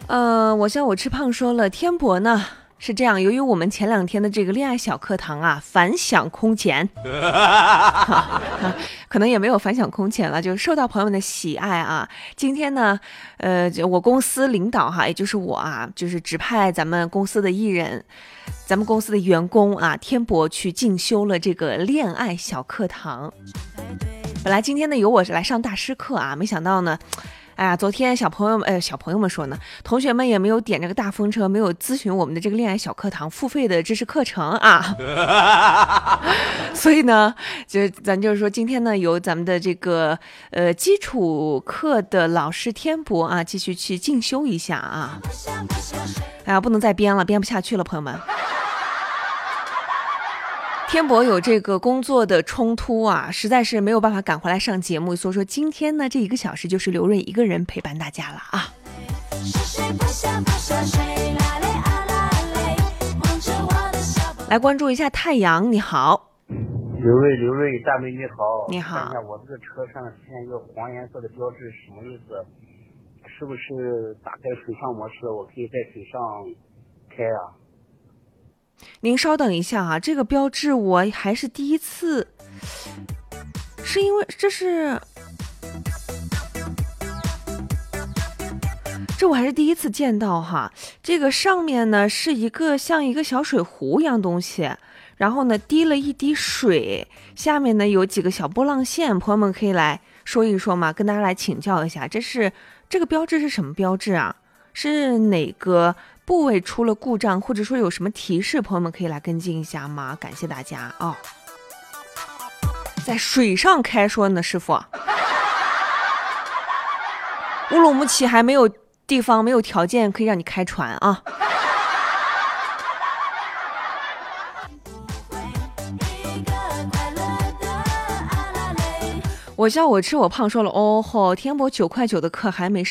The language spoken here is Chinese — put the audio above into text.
我笑我吃胖说了，天博呢是这样，由于我们前2天的这个恋爱小课堂啊，反响空前，可能也没有反响空前了，就是受到朋友们的喜爱啊。今天呢，我公司领导哈，也就是我啊，就是指派咱们公司的艺人，咱们公司的员工啊，天博去进修了这个恋爱小课堂。本来今天呢由我来上大师课啊，没想到呢。哎呀，昨天小朋友们说呢，同学们也没有点这个大风车，没有咨询我们的这个恋爱小课堂付费的知识课程啊，所以呢，咱就是说今天呢，由咱们的这个基础课的老师天博啊，继续去进修一下啊。哎呀，不能再编了，编不下去了，朋友们。天博有这个工作的冲突啊，实在是没有办法赶回来上节目，所以说今天呢这1个小时就是刘瑞一个人陪伴大家了啊。来关注一下太阳，你好。 刘瑞，大美你好。 你好。 看一下我这个车上出现一个黄颜色的标志，什么意思？是不是打开水上模式，我可以在水上开啊？ 您稍等一下啊，这个标志我还是第一次，是因为这我还是第一次见到哈。这个上面呢是一个像一个小水壶一样东西，然后呢滴了一滴水，下面呢有几个小波浪线，朋友们可以来说一说嘛，跟大家来请教一下，这个标志是什么标志啊？是哪个部位出了故障，或者说有什么提示，朋友们可以来跟进一下吗？感谢大家哦。在水上开说呢，师傅，乌鲁木齐还没有地方，没有条件可以让你开船啊。我笑我吃我胖说了，哦吼，天博9.9块的课还没上。